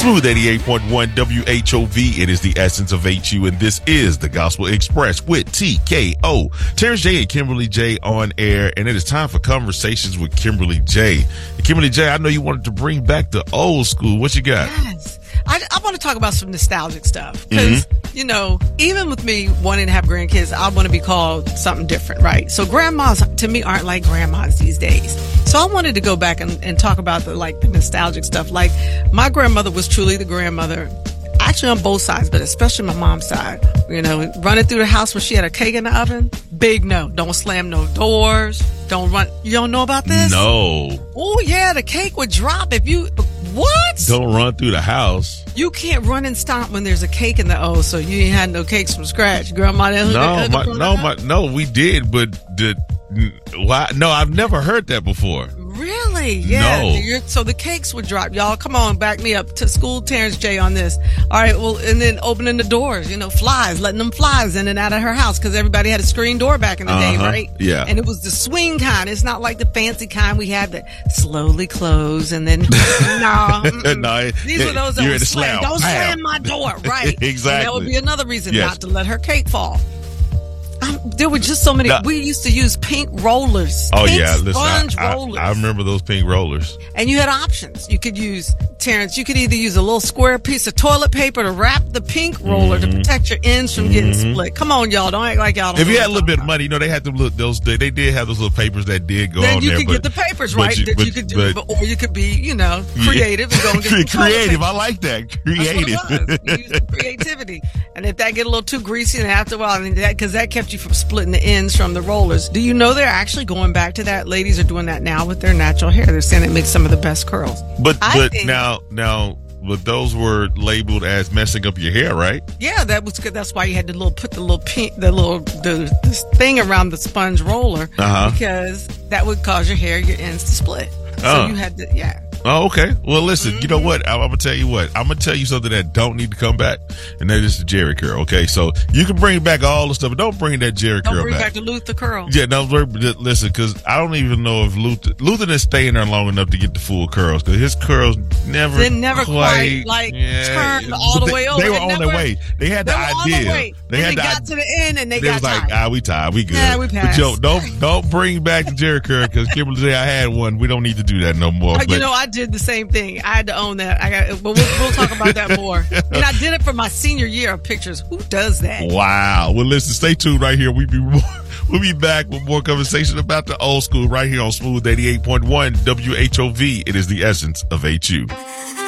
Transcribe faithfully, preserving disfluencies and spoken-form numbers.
Smooth eighty-eight point one W H O V. It is the essence of H U, and this is the Gospel Express with T K O. Terrence J and Kimberly J on air, and it is time for Conversations with Kimberly J. And Kimberly J, I know you wanted to bring back the old school. What you got? Yes. I, I want to talk about some nostalgic stuff because, mm-hmm. you know, even with me wanting to have grandkids, I want to be called something different, right? So grandmas, to me, aren't like grandmas these days. So I wanted to go back and, and talk about the, like, the nostalgic stuff. Like, my grandmother was truly the grandmother, actually on both sides, but especially my mom's side. You know, running through the house when she had a cake in the oven, big no. Don't slam no doors. Don't run. You don't know about this? No. Oh, yeah, the cake would drop if you... What? Don't run through the house. You can't run and stomp when there's a cake in the oven, so you ain't had no cakes from scratch. Grandma didn't No, my, no, my, no, we did, but the, why? No, I've never heard that before. Really? Yeah. No. You're, so the cakes would drop. Y'all, come on, back me up to school, Terrence J on this. All right, well, and then opening the doors, you know, flies, letting them flies in and out of her house because everybody had a screen door back in the uh-huh. day, right? Yeah. And it was the swing kind. It's not like the fancy kind we had that slowly close and then, no. no These it, were those that you're would in slam. slam. Don't Bam. slam my door, right? Exactly. And that would be another reason yes. not to let her cake fall. Um, there were just so many. No. We used to use pink rollers. Oh, pink yeah. Listen, sponge I, rollers. I, I remember those pink rollers. And you had options. You could use, Terrence, you could either use a little square piece of toilet paper to wrap the pink roller mm-hmm. to protect your ends from mm-hmm. getting split. Come on, y'all. Don't act like y'all don't If know you had a little bit about. of money, you know, they had them little, those, they, they did have those little papers that did go then on you there. could but, get the papers, right? you, that but, you could do, but, but, or you could be, you know, creative yeah. and go and get some creative. I like that. Creative. That's what it was. You used creativity. And if that get a little too greasy, and after a while, I mean, that, because that kept you from splitting the ends from the rollers. Do you know they're actually going back to that? Ladies are doing that now with their natural hair. They're saying it makes some of the best curls. But I but think, now now but those were labeled as messing up your hair, right? Yeah, that was good. That's why you had to little put the little pink, the little the this thing around the sponge roller uh-huh. because that would cause your hair, your ends to split. So uh. you had to, yeah. Oh, okay. Well, listen, mm-hmm. you know what? I'm, I'm going to tell you what. I'm going to tell you something that don't need to come back, and that is the Jerry curl, okay? So you can bring back all the stuff, but don't bring that Jerry don't curl bring back. back the Luther curl. Yeah, no, listen, because I don't even know if Luther, Luther didn't stay in there long enough to get the full curls, because his curls never They never quite, quite like, yeah. turned all the they, way over. They were it on never, their way. They had the they idea. On the way. They and had they the got idea. to the end, and they, they got was like, tired. ah, we tired. We good. Yeah, we passed. But yo, don't, don't bring back the Jerry curl, because Kimberly said I had one. We don't need to do that no more. You but, know, I did the same thing. I had to own that. I got, but we'll, we'll talk about that more. And I did it for my senior year of pictures. Who does that? Wow. Well, listen, stay tuned right here. We be we'll be back with more conversation about the old school right here on Smooth eighty-eight point one W H O V. It is the essence of H U.